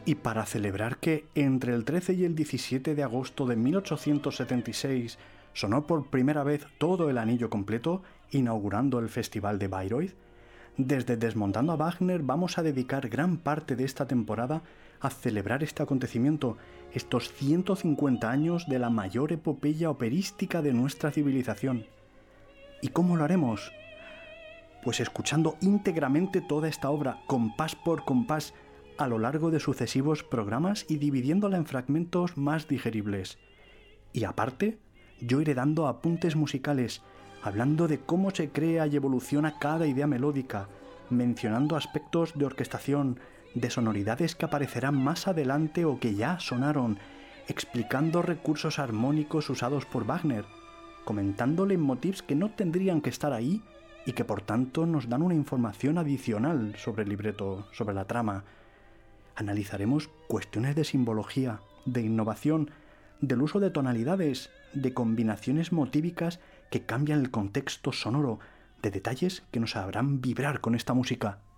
Y para celebrar que entre el 13 y el 17 de agosto de 1876 sonó por primera vez todo el anillo completo, inaugurando el Festival de Bayreuth, desde Desmontando a Wagner vamos a dedicar gran parte de esta temporada a celebrar este acontecimiento, estos 150 años de la mayor epopeya operística de nuestra civilización. ¿Y cómo lo haremos? Pues escuchando íntegramente toda esta obra, compás por compás, a lo largo de sucesivos programas y dividiéndola en fragmentos más digeribles. Y aparte, yo iré dando apuntes musicales, hablando de cómo se crea y evoluciona cada idea melódica, mencionando aspectos de orquestación, de sonoridades que aparecerán más adelante o que ya sonaron, explicando recursos armónicos usados por Wagner, comentando leitmotivs que no tendrían que estar ahí y que por tanto nos dan una información adicional sobre el libreto, sobre la trama. Analizaremos cuestiones de simbología, de innovación, del uso de tonalidades, de combinaciones motívicas que cambian el contexto sonoro, de detalles que nos harán vibrar con esta música.